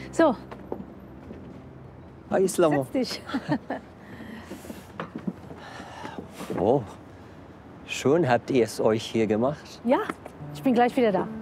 So, Hi, Islamo. setz dich. Oh, schon habt ihr es euch hier gemacht? Ja, ich bin gleich wieder da.